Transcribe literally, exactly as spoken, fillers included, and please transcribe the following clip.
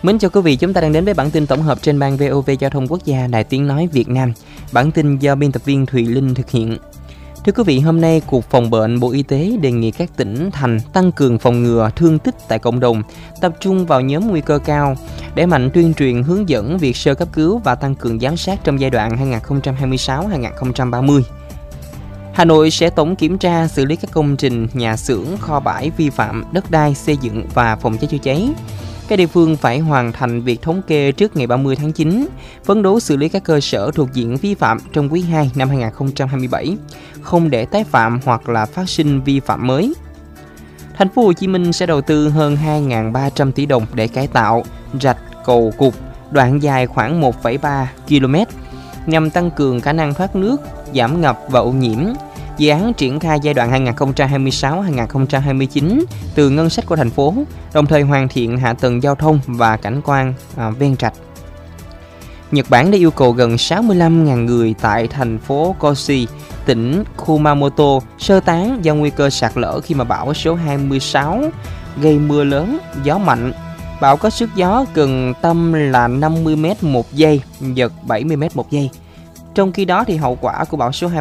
Mến chào quý vị, chúng ta đang đến với bản tin tổng hợp trên ban vê o vê Giao thông Quốc gia Đài Tiếng nói Việt Nam. Bản tin do biên tập viên Thùy Linh thực hiện. Thưa quý vị, hôm nay Cục Phòng bệnh Bộ Y tế đề nghị các tỉnh thành tăng cường phòng ngừa thương tích tại cộng đồng, tập trung vào nhóm nguy cơ cao, đẩy mạnh tuyên truyền hướng dẫn việc sơ cấp cứu và tăng cường giám sát trong giai đoạn hai nghìn không trăm hai mươi sáu đến hai nghìn không trăm ba mươi. Hà Nội sẽ tổng kiểm tra xử lý các công trình, nhà xưởng, kho bãi vi phạm đất đai, xây dựng và phòng cháy chữa cháy. Các địa phương phải hoàn thành việc thống kê trước ngày ba mươi tháng chín, phấn đấu xử lý các cơ sở thuộc diện vi phạm trong quý hai năm hai nghìn không trăm hai mươi bảy, không để tái phạm hoặc là phát sinh vi phạm mới. Thành phố Hồ Chí Minh sẽ đầu tư hơn hai nghìn ba trăm tỷ đồng để cải tạo rạch cầu Cục, đoạn dài khoảng một phẩy ba ki lô mét, nhằm tăng cường khả năng thoát nước, giảm ngập và ô nhiễm. Dự án triển khai giai đoạn hai nghìn không trăm hai mươi sáu đến hai nghìn không trăm hai mươi chín từ ngân sách của thành phố, đồng thời hoàn thiện hạ tầng giao thông và cảnh quan à, ven rạch. Nhật Bản đã yêu cầu gần sáu mươi lăm nghìn người tại thành phố Koshi, tỉnh Kumamoto sơ tán do nguy cơ sạt lở khi mà bão số hai mươi sáu gây mưa lớn, gió mạnh. Bão có sức gió gần tâm là năm mươi mét một giây, giật bảy mươi mét một giây. Trong khi đó thì hậu quả của bão số hai